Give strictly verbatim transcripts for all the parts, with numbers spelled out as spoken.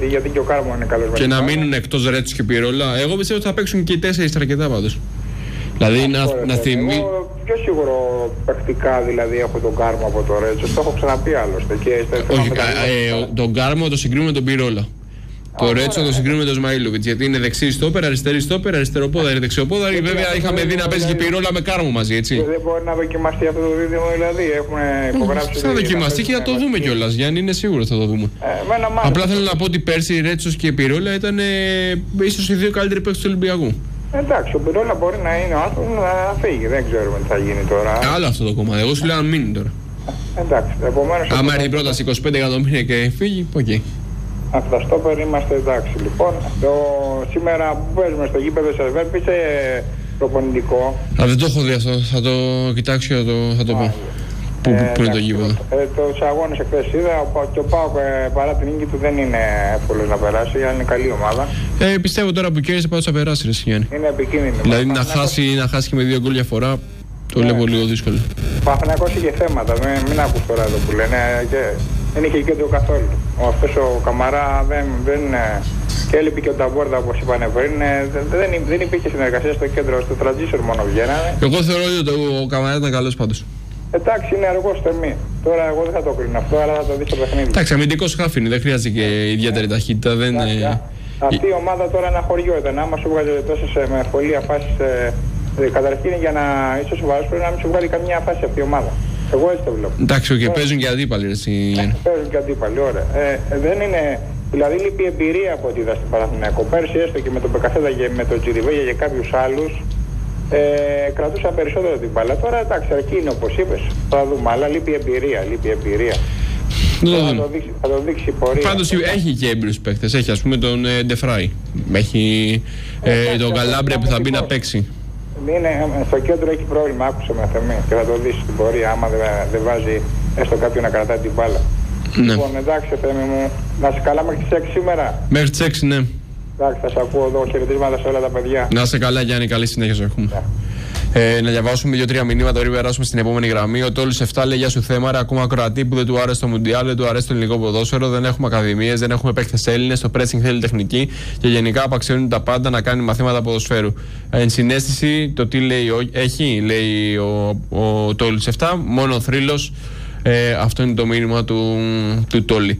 γιατί, γιατί και ο Κάρμο είναι καλός. Και να μείνουν εκτός Ρέτσος και Πιρόλα. Εγώ πιστεύω ότι θα παίξουν και οι τέσσερις αρκετά πάντως. Δηλαδή να, να θυμί... Εγώ πιο σίγουρο παιχτικά δηλαδή έχω τον Κάρμο από το Ρέτσο. Το έχω ξαναπεί άλλωστε. Και όχι, κα, ε, τον Κάρμο το συγκρίνουμε με τον Πιρόλα. Το Ρέτσο το συγκρίνουμε με τον Σμαΐλοβιτς. Γιατί είναι δεξί στόπερ, αριστερή στόπερ, αριστεροπόδαρη, δεξιοπόδαρη. Βέβαια είχαμε δει να παίζει και Πιρόλα με Κάρμο μαζί, έτσι. Δεν μπορεί να δοκιμαστεί αυτό το δίδυμο, δηλαδή. Έχουμε υπογράψει. Θα δοκιμαστεί και θα το δούμε κιόλα, Γιάννη, είναι σίγουρο θα το δούμε. Απλά θέλω να πω ότι πέρσι Ρέτσο και Πιρόλα ήταν ίσως οι δύο καλύτεροι παίκτες του Ολυμπιακού. Εντάξει, ο Πιρόλα μπορεί να είναι ο άνθρωπος να φύγει, δεν ξέρουμε τι θα γίνει τώρα. Άλλο αυτό το κομμάτι. Εγώ σου λέω να μείνει τώρα. Εντάξει, επομένως. Άμα έρθει η πρόταση είκοσι πέντε εκατομμύρια και φύγει, οκ. Okay. Αυτά στόπερ είμαστε εντάξει. Λοιπόν, το, σήμερα που παίζουμε στο γήπεδο σε Βέρπη είσαι προπονητικό. Α, δεν το έχω δει αυτό. Θα το κοιτάξω και θα το, θα το πω. Πού, ε, πού είναι το γήπεδο. Ε, Τους αγώνες εχθές είδα και ο ΠΑΟΚ ε, παρά την νίκη του δεν είναι εύκολος να περάσει, αλλά είναι καλή ομάδα. Ε, πιστεύω τώρα που κέρδισε πάντως θα περάσει, ρε Γιάννη. Είναι επικίνδυνο. Δηλαδή να χάσει, να χάσει και με δύο γκολ διαφορά, το ναι. Βλέπω λίγο δύσκολο. Ο Παναθηναϊκός είχε θέματα, μην, μην ακούς τώρα εδώ που λένε. Και δεν είχε κέντρο καθόλου. Ο, αυτός ο Καμαρά δεν, δεν και έλειπε και ο Ταμπόρδα όπως είπανε πριν. Δεν, δεν υπήρχε συνεργασία στο κέντρο, στο transition μόνο βγαίνανε. Εγώ θεωρώ ότι ο Καμαρά ήταν καλός πάντως. Εντάξει, είναι αργός θερμή. Τώρα εγώ δεν θα το κρίνω αυτό, αλλά θα το δει στο παιχνίδι. Εντάξει, αμυντικός χάφ είναι, δεν χρειάζεται και ιδιαίτερη ταχύτητα. Δεν... Αυτή η ομάδα τώρα αναχωριόταν. Άμα σου βγάζει τόσες με ευκολία φάσεις. Ε, καταρχήν για να ίσως σοβαρός πρέπει να μην σου βγάλει καμία φάση αυτή η ομάδα. Εγώ έτσι το βλέπω. Εντάξει, και okay, παίζουν και αντίπαλοι. Εσύ... Παίζουν και αντίπαλοι, ωραία. Ε, δεν είναι. Δηλαδή λείπει εμπειρία από ό,τι είδα στην Παναθηναϊκό. Πέρσι έστω και με τον Πεκασέτα και με τον Τζιριβέγια και κάποιους άλλους ε, κρατούσαν περισσότερο την μπάλα. Τώρα εντάξει, αρκεί είναι όπως είπες. Θα δούμε, αλλά λείπει εμπειρία. Λείπει εμπειρία. Θα το δείξει, θα το δείξει η πορεία. Πάντως έχει και έμπειρους παίκτες. Έχει ας πούμε τον ε, Ντεφράι. Έχει ε, ε, τον Καλάμπρια που θα μπει να παίξει. Είναι, στο κέντρο έχει πρόβλημα, άκουσε με θεμή και θα το δεις στην πορεία άμα δεν, δεν βάζει έστω κάποιον να κρατάει την μπάλα. Ναι. Λοιπόν, εντάξει Θέμη μου, να είσαι καλά μέχρι τις έξι σήμερα. Μέχρι τις έξι, ναι. Εντάξει, θα σε ακούω εδώ, χαιρετίσματα σε όλα τα παιδιά. Να είσαι καλά Γιάννη, καλή συνέχεια σου έχουμε. Yeah. Ε, να διαβάσουμε δύο-τρία μηνύματα πριν περάσουμε στην επόμενη γραμμή. Ο Τόλους επτά λέει: Γεια σου Θέμαρα. Ακόμα ακροατή που δεν του άρεσε το Μουντιάλ, δεν του αρέσει το ελληνικό ποδόσφαιρο. Δεν έχουμε ακαδημίες, δεν έχουμε παίκτες Έλληνες. Το pressing θέλει τεχνική και γενικά απαξιώνει τα πάντα να κάνει μαθήματα ποδοσφαίρου. Ενσυναίσθηση το τι λέει έχει, λέει ο, ο, ο Τόλους επτά. Μόνο θρύλος. Ε, αυτό είναι το μήνυμα του, του Τόλη.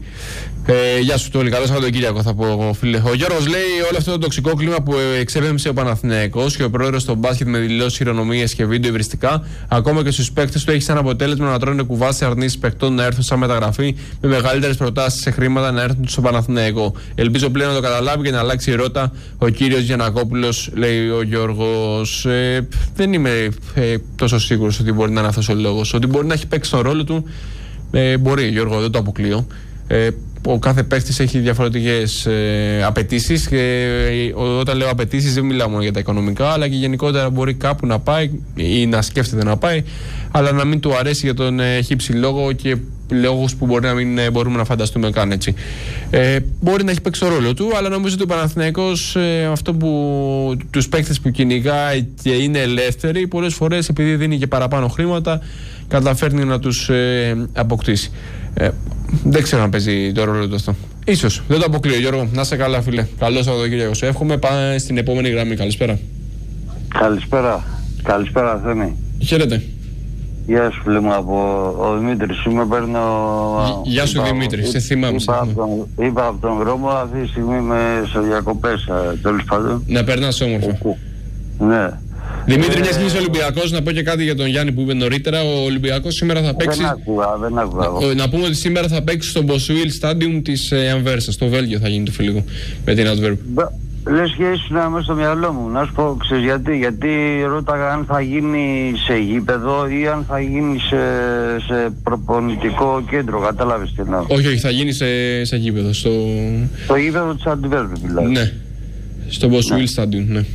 Ε, γεια σου Τόλη, καλό Σαββατοκύριακο θα πω φίλε. Ο Γιώργος λέει όλο αυτό το τοξικό κλίμα που εξέπεμψε ο Παναθηναϊκός και ο πρόεδρος στο μπάσκετ με δηλώσεις ηρωνομίες και βίντεο υβριστικά, ακόμα και στους παίκτες του έχει σαν αποτέλεσμα να τρώνε κουβά σε αρνήσεις παιχτών να έρθουν σαν μεταγραφή με μεγαλύτερες προτάσεις σε χρήματα να έρθουν στο Παναθηναϊκό. Ελπίζω πλέον να το καταλάβει και να αλλάξει η ρότα ο κύριος Γιαννακόπουλος, λέει ο Γιώργος. Ε, δεν είμαι ε, τόσο σίγουρος ότι μπορεί να είναι αυτός ο λόγος. Ότι μπορεί να έχει παίξει τον ρόλο του, ε, μπορεί Γιώργο, δεν το αποκλείω. Ε, ο κάθε παίκτης έχει διαφορετικές ε, απαιτήσεις και ε, όταν λέω απαιτήσεις δεν μιλάω μόνο για τα οικονομικά, αλλά και γενικότερα μπορεί κάπου να πάει ή να σκέφτεται να πάει, αλλά να μην του αρέσει για τον ε, χύψη λόγο και λόγους που μπορεί να μην ε, μπορούμε να φανταστούμε καν έτσι. Ε, μπορεί να έχει παίξει το ρόλο του, αλλά νομίζω ότι ο Παναθηναϊκός ε, αυτό που τους παίκτες που κυνηγάει και είναι ελεύθεροι, πολλές φορές επειδή δίνει και παραπάνω χρήματα, καταφέρνει να τους ε, αποκτήσει. Ε, δεν ξέρω αν παίζει το ρόλο του αυτό. Ίσως. Δεν το αποκλείω, Γιώργο. Να είσαι καλά, φίλε. Καλό Σαββατοκύριακο σου εύχομαι. Πάμε στην επόμενη γραμμή. Καλησπέρα. Καλησπέρα. Καλησπέρα, Θέμη. Χαίρετε. Γεια σου, φίλε μου. Από ο Δημήτρης. Είμαι, παίρνω. Γεια σου, είπα, Δημήτρη. Είπα, σε θυμάμαι. Είπα, από τον, είπα από τον δρόμο. Αυτή τη στιγμή είμαι σε διακοπές. Τέλος πάντων. Να περνάς όμορφα. Ναι. Δημήτρη, μια και είσαι Ολυμπιακός, να πω και κάτι για τον Γιάννη που είπε νωρίτερα. Ο Ολυμπιακός σήμερα θα παίξει. Δεν άκουγα, δεν άκουγα. Να πούμε ότι σήμερα θα παίξει στο Boswil Stadium της Ανβέρσα. Στο Βέλγιο θα γίνει το φιλικό με την Adverb. Λες και ήσουν μέσα στο μυαλό μου. Να σου πω, ξέρεις γιατί. Γιατί ρώταγα αν θα γίνει σε γήπεδο ή αν θα γίνει σε, σε προπονητικό κέντρο. Κατάλαβες τι εννοώ. Όχι, όχι, θα γίνει σε, σε γήπεδο. Στο, στο γήπεδο της Adverb δηλαδή. Ναι. Στο Boswil ναι. Stadium, ναι.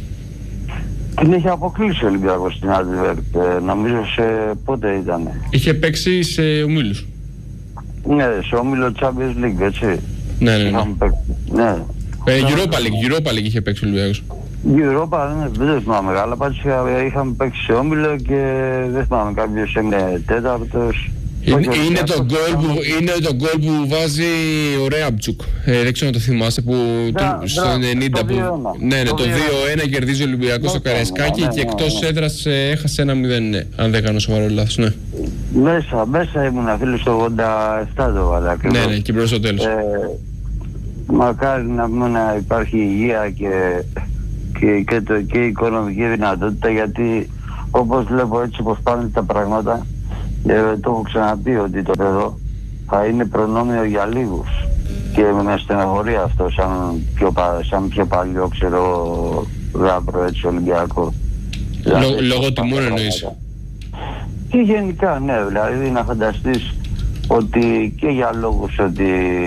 Την είχε αποκλείσει ο Ολυμπιακός στην Adverb. Ε, νομίζω σε πότε ήταν. Είχε παίξει σε ομίλους. Ναι, σε ομίλο Champions League, έτσι. Ναι, ναι, ναι. ναι. Ε, Europa League, Europa League είχε παίξει ο Ολυμπιακός. Europa, ναι, δεν θυμάμαι μεγάλα. Πάντως είχαμε παίξει σε όμιλο και δεν θυμάμαι κάποιος είναι τέταρτος. Είναι, είναι, το γκολ που, είναι το γκολ που βάζει ο Ρέαμπτσουκ. Ε, δεν ξέρω να το θυμάστε που Δρα, του, στο ενενήντα. Που, ναι, ναι, το, το δύο ένα κερδίζει ο Ολυμπιακός στο Καραϊσκάκι, ναι, και ναι, εκτός ναι, έδρας ε, έχασε ένα μηδέν, ναι, αν δεν κάνω σοβαρό λάθος. Ναι. Μέσα, μέσα ήμουν φίλοι στο ογδόντα επτά το βάλα. Ναι, ναι, και προς το τέλος. Ε, μακάρι να, να υπάρχει υγεία και, και, και, το, και η οικονομική δυνατότητα, γιατί όπως βλέπω έτσι πως πάνε τα πράγματα, ε, το έχω ξαναπεί ότι το παιδό θα είναι προνόμιο για λίγους και με στεναχωρεί αυτό σαν πιο, σαν πιο παλιό, ξέρω, γάμπρο έτσι Ολυμπιακό. Δηλαδή, λόγω τιμών εννοείς? Και γενικά, ναι, δηλαδή να φανταστείς ότι και για λόγους ότι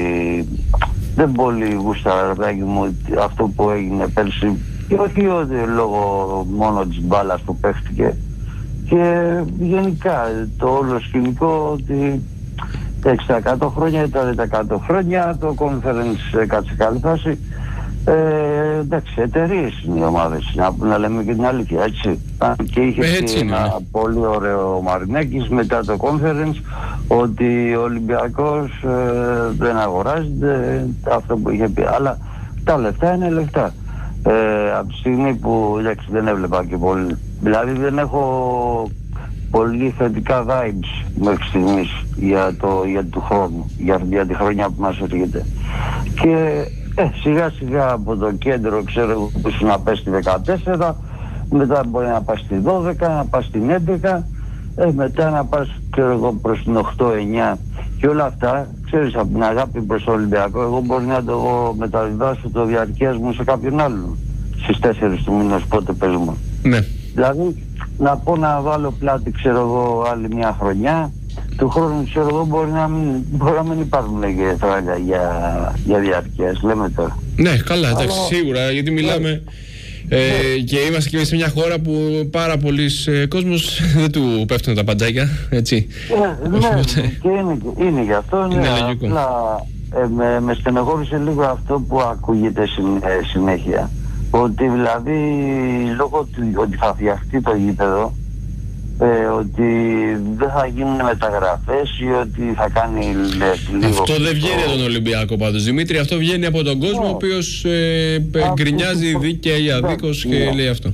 δεν πολύ γούστα, ρε μου, αυτό που έγινε πέρσι, και όχι ότι λόγω μόνο της μπάλας που παίχτηκε, και γενικά το όλο σκηνικό, ότι τα εκατό χρόνια ήταν τα εκατό χρόνια, το conference έκατσε καλή φάση. Ε, εντάξει, εταιρείες είναι οι ομάδες, να, να λέμε και την αλήθεια, έτσι. Και είχε έτσι πει ένα πολύ ωραίο Μαρινέκης μετά το conference ότι ο Ολυμπιακός ε, δεν αγοράζεται, αυτό που είχε πει, αλλά τα λεφτά είναι λεφτά. Ε, από τη στιγμή που εντάξει, δεν έβλεπα και πολύ, δηλαδή δεν έχω πολύ θετικά vibes μέχρι στιγμής για, το, για του χρόνου, για, για τη χρονιά που μας έρχεται. Και ε, σιγά σιγά από το κέντρο, ξέρω που σου να πες στη δεκατέσσερα, μετά μπορεί να πας στη δώδεκα, να πας στην έντεκα, ε, μετά να πας, ξέρω εγώ, προς την οκτώ εννιά, και όλα αυτά, ξέρεις, από την αγάπη προς το Ολυμπιακό, εγώ μπορεί να το μεταβιβάσω το διαρκείας μου σε κάποιον άλλον στις τέσσερις του μήνες, πότε παίζουμε. Ναι. Δηλαδή να πω να βάλω πλάτη, ξέρω εγώ, άλλη μια χρονιά, του χρόνου, ξέρω εγώ, μπορεί να μην, μπορεί να μην υπάρχουν και τράγια για, για διαρκείας, λέμε τώρα. Ναι, καλά, εντάξει, αλλά σίγουρα, γιατί μιλάμε ναι, ε, και είμαστε και σε μια χώρα που πάρα πολλοί ε, κόσμος δεν του πέφτουν τα παντζάκια, έτσι. Ε, ναι, και είναι, είναι γι' αυτό, είναι, είναι απλά ε, με, με στενοχώρησε λίγο αυτό που ακούγεται συνέ, συνέχεια. Ότι δηλαδή λόγω του ότι θα φτιαχτεί το γήπεδο, ε, ότι δεν θα γίνουν μεταγραφές ή ότι θα κάνει λίγο... Αυτό δεν βγαίνει από τον Ολυμπιακό πάντως, Δημήτρη, αυτό βγαίνει από τον κόσμο, yeah, ο οποίος ε, γκρινιάζει δίκαια ή αδίκως, yeah, και yeah, λέει αυτό.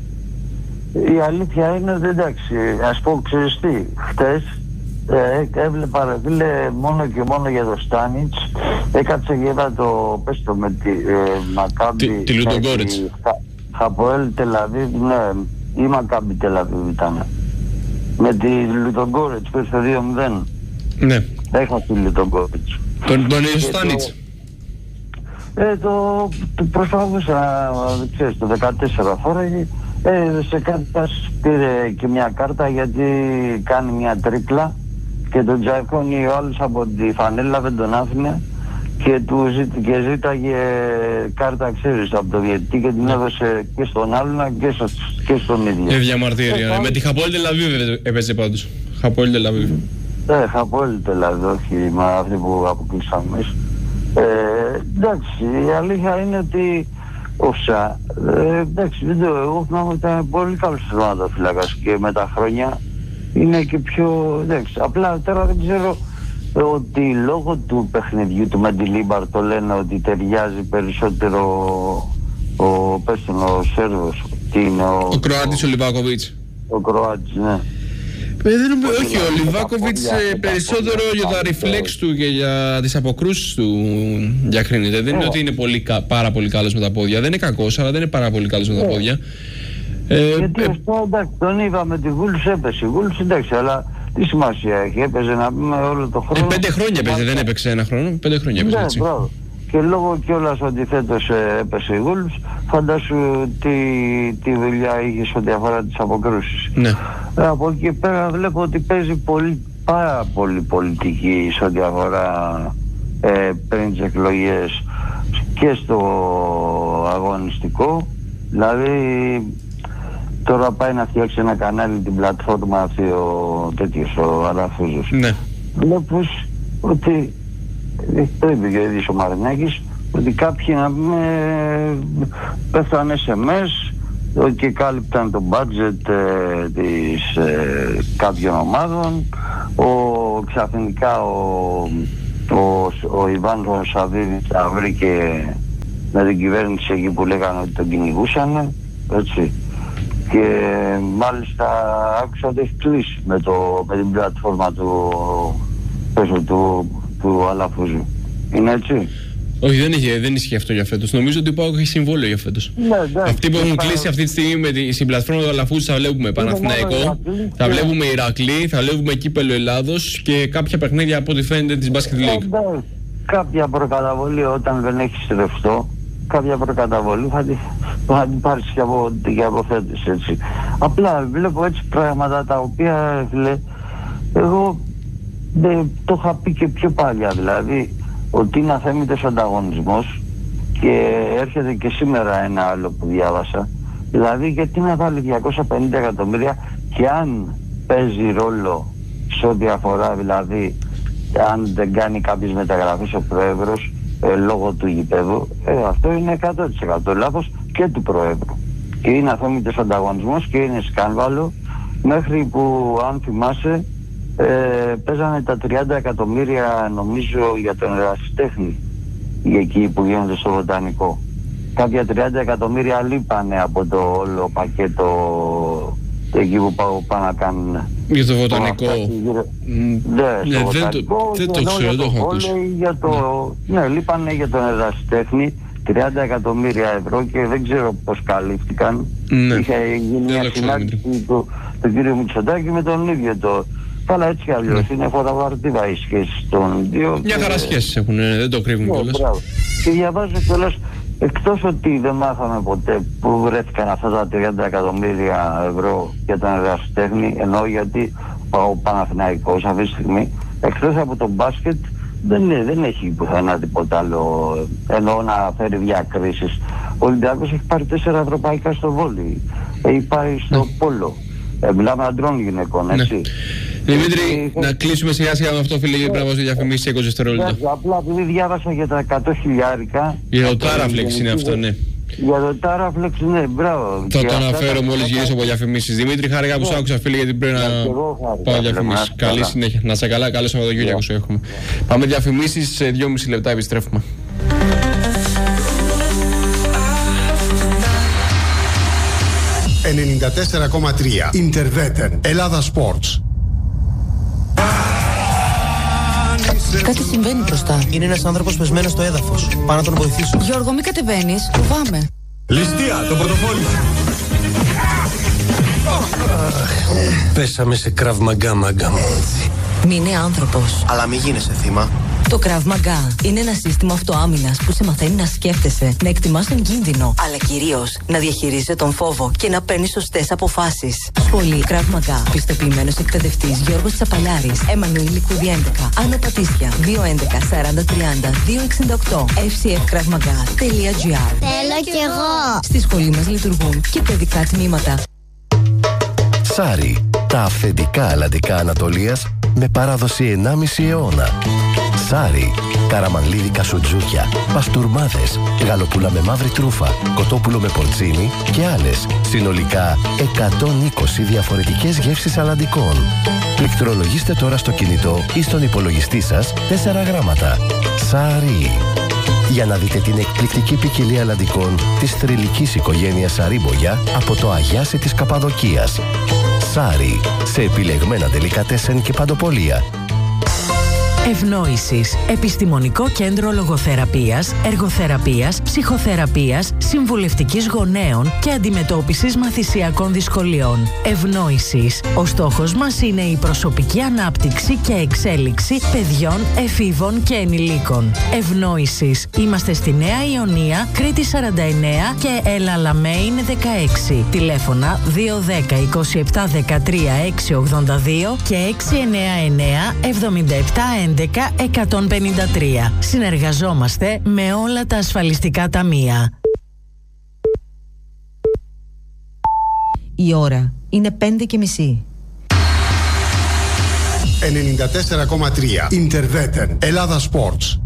Η αλήθεια είναι ότι εντάξει, ας πω, ξέρεις τι, χτες ε, έβλεπα, ρε φίλε, μόνο και μόνο για το Στάνιτς, έκατσε και είδα το, πες το, με τη ε, Μακάμπι, τη Λουτογκόρετς, Χαποέλ Τελαβίβ, ναι, ή Μακάμπι Τελαβίβ ήταν, με τη Λουτογκόρετς, πες το δύο μηδέν. Ναι. Έχα τη Λουτογκόρετς. Τον, τον Στάνιτς. Ε, το, το προσπαθούσα, ξέρεις, το δεκατέσσερα φόραγε, ε, σε κάτι πήρε και μια κάρτα γιατί κάνει μια τρίπλα και τον τζακώνει ο άλλος από τη φανέλα, δεν τον άφηνε και του ζήτα, και ζήταγε κάρτα, ξέρεις, από το διαιτητή και την έδωσε και στον άλλον και, στο, και στον ίδιο. Ε, διαμαρτύρια. Ε, με τη Χαποέλ Τελαβίβ έπαιζε πάντως. Χαποέλ Τελαβίβ. Ε, Χαποέλ Τελαβίβ, όχι με αυτή που αποκλείσαμε εμείς. Ε, εντάξει, η αλήθεια είναι ότι όσα, ε, εντάξει, δεν το, εγώ θυμάμαι ότι ήταν πολύ καλός τερματοφύλακας και με τα χρόνια είναι και πιο, εντάξει, απλά τώρα δεν ξέρω ε, ότι λόγω του παιχνιδιού του Μεντιλίμπαρ το λένε ότι ταιριάζει περισσότερο ο, πες τον, ο Σέρβος, τι είναι ο... Ο Κροάτης ο Λιβάκοβιτς. Ο Κροάτης, ναι. Ε, δεν, όχι, ο Λιβάκοβιτς ε, περισσότερο για τα reflex του και για τις αποκρούσεις του διακρίνεται. Δεν είναι ότι είναι πολύ, πάρα πολύ καλός με τα πόδια. Δεν είναι κακός, αλλά δεν είναι πάρα πολύ καλός με τα πόδια. Ε, Γιατί ε, αυτό, εντάξει, τον είδαμε, τη Γούλους έπεσε. Η Γούλους, εντάξει, αλλά τι σημασία έχει, έπαιζε να πούμε όλο το χρόνο. Ε, πέντε χρόνια έπαιζε, δεν έπαιξε ένα χρόνο, πέντε χρόνια έπαιζε, έτσι. Ναι, μπράβο. Και λόγω κιόλας ότι φέτος ε, έπεσε η Γούλους, φαντάσου τι, τι δουλειά είχες ό,τι αφορά τις αποκρούσεις. Ναι. Ε, από εκεί πέρα βλέπω ότι παίζει πολύ, πάρα πολύ πολιτική σε ό,τι αφορά ε, πριν τις εκλογές και στο αγωνιστικό. Δηλαδή τώρα πάει να φτιάξει ένα κανάλι, την πλατφόρμα αυτή ο τέτοιος, ο Αραφούζος. Ναι. Βλέπεις ότι το είπε και ο ίδιος ο Μαρινάκης, ότι κάποιοι να πούμε πέφτανε ες εμ ες και κάλυπταν το budget ε, της ε, κάποιων ομάδων. Ο, ξαφνικά ο, ο, ο Ιβάν ο Σαββίδης τα βρήκε με την κυβέρνηση εκεί που λέγανε ότι τον κυνηγούσαν, έτσι. Και μάλιστα άκουσα ότι έχει κλείσει με, το, με την πλατφόρμα του, πέσω, του, του Αλαφούζου. Είναι έτσι? Όχι, δεν, είχε, δεν ισχύει αυτό για φέτος. Νομίζω ότι ο ΠΑΟΚ έχει συμβόλαιο για φέτος. Ναι, αυτοί που έχουν κλείσει αυτή τη στιγμή με τη, στην πλατφόρμα του Αλαφούζου θα βλέπουμε Παναθηναϊκό, θα βλέπουμε Ηρακλή, θα βλέπουμε Κύπελλο Ελλάδος και κάποια παιχνίδια από ό,τι φαίνεται της Basket League. Κάποια προκαταβολή όταν δεν έχει ρευστό, κάποια προκαταβολή θα την θα πάρεις και από την αποθέτηση, έτσι. Απλά βλέπω έτσι πράγματα τα οποία, φίλε, εγώ δεν το είχα πει και πιο παλιά, δηλαδή ότι είναι αθέμητος ανταγωνισμός. Και έρχεται και σήμερα ένα άλλο που διάβασα, δηλαδή γιατί να βάλει διακόσια πενήντα εκατομμύρια και αν παίζει ρόλο σε ό,τι αφορά, δηλαδή αν δεν κάνει κάποιες μεταγραφές ο πρόεδρος ε, λόγω του γηπέδου, ε, αυτό είναι εκατό τοις εκατό λάθος και του πρόεδρου. Και είναι αθέμητος ανταγωνισμός και είναι σκάνδαλο, μέχρι που αν θυμάσαι ε, παίζανε τα τριάντα εκατομμύρια νομίζω για τον ερασιτέχνη εκεί που γίνονται στο Βοτανικό. Κάποια τριάντα εκατομμύρια λείπανε από το όλο πακέτο εκεί που πάνε να κάνουν. Για το Βοτανικό. Ναι, στο Βοτανικό. Δεν το ξέρω, δεν το έχω ακούσει. Ναι, λείπανε για τον ερασιτέχνη τριάντα εκατομμύρια ευρώ και δεν ξέρω πώς καλύφθηκαν. Είχε γίνει μια συνάντηση του κύριου Μητσοτάκη με τον ίδιο το. Καλά, έτσι κι αλλιώς ναι. Είναι φωτοβαρτίδα οι σχέσεις των δύο. Μια χαρά σχέσεις έχουν, δεν το κρύβουν κιόλας. Και διαβάζω κιόλας, εκτός ότι δεν μάθαμε ποτέ που βρέθηκαν αυτά τα τριάντα εκατομμύρια ευρώ για τον ερασιτέχνη, ενώ γιατί ο Παναθηναϊκός αυτή τη στιγμή, εκτός από τον μπάσκετ, δεν, δεν έχει πουθενά τίποτα άλλο, ενώ να φέρει διακρίσεις. Ο Ολυμπιακός έχει πάρει τέσσερα ευρωπαϊκά στο βόλι, έχει πάρει στο ναι. πόλο. Ε, μιλάμε αντρών γυναικών, έτσι. Ναι. Δημήτρη, να κλείσουμε σιγά σιγά με αυτό, φίλε, γιατί πρέπει να διαφημίσει είκοσι δευτερόλεπτα. Απλά επειδή διάβασα για τα εκατό χιλιάρικα. Για το Τάραφλεξ είναι αυτό, ναι. Για το Τάραφλεξ, ναι, μπράβο. Θα το αναφέρω μόλις γυρίσω από διαφημίσεις. Δημήτρη, χάρηκα που σ' άκουσα, φίλε, γιατί πρέπει να πάω διαφημίσεις. Καλή συνέχεια. Να σε καλά, καλό Σαββατοκύριακο σου εύχομαι. Πάμε διαφημίσεις, σε δυόμιση λεπτά επιστρέφουμε. ενενήντα τέσσερα κόμμα τρία Ιντερβέτεν Ελλάδα Sports. Κάτι συμβαίνει μπροστά. Είναι ένας άνθρωπος πεσμένος στο έδαφος. Πάω να τον βοηθήσω. Γιώργο, μη κατεβαίνεις. Φοβάμαι. Ληστεία, το πορτοφόλι. Πέσαμε σε Krav Maga, μάγκα μου. Μη είναι άνθρωπος. Αλλά μη γίνεσαι θύμα. Το Krav Maga είναι ένα σύστημα αυτοάμυνας που σε μαθαίνει να σκέφτεσαι, να εκτιμάς τον κίνδυνο, αλλά κυρίως να διαχειρίζεσαι τον φόβο και να παίρνεις σωστές αποφάσεις. Σχολή Krav Maga. Πιστοποιημένος εκπαιδευτής Γιώργος Τσαπαλιάρης. Εμμανουήλ Κούδη έντεκα. Άννα Πατήσια. δύο έντεκα σαράντα τριάντα δύο εξήντα οκτώ. εφ σι εφ krav maga τελεία τζι άρ. Θέλω κι εγώ. Στη σχολή μας λειτουργούν και παιδικά τμήματα. Σάρι. Τα αυθεντικά αλλαντικά Ανατολίας με παράδοση ενάμιση αιώνα. Σάρι, καραμανλίδικα σουτζούκια, παστούρμάδες, γαλοπούλα με μαύρη τρούφα, κοτόπουλο με πορτσίνι και άλλες. Συνολικά εκατόν είκοσι διαφορετικές γεύσεις αλλαντικών. Πληκτρολογήστε τώρα στο κινητό ή στον υπολογιστή σας τέσσερα γράμματα. Σάρι. Για να δείτε την εκπληκτική ποικιλία αλλαντικών της θρυλικής οικογένειας Σαρίμπογια από το Αγιάσι της Καπαδοκίας. Σάρι, σε επιλεγμένα τελικατέσεν και παντοπολία. Ευνόησης. Επιστημονικό κέντρο λογοθεραπείας, εργοθεραπείας, ψυχοθεραπείας, συμβουλευτικής γονέων και αντιμετώπισης μαθησιακών δυσκολιών. Ευνόησης. Ο στόχος μας είναι η προσωπική ανάπτυξη και εξέλιξη παιδιών, εφήβων και ενηλίκων. Ευνόησης. Είμαστε στη Νέα Ιωνία, Κρήτη σαράντα εννέα και Ελαλαμέιν δεκαέξι. Τηλέφωνα δύο ένα μηδέν είκοσι επτά δεκατρία έξι ογδόντα δύο και έξι εννέα εννέα εβδομήντα επτά έντεκα εκατόν πενήντα τρία. Συνεργαζόμαστε με όλα τα ασφαλιστικά ταμεία. Η ώρα είναι πέντε και μισή. ενενήντα τέσσερα κόμμα τρία Ιντερβέτεν Ελλάδα Sports.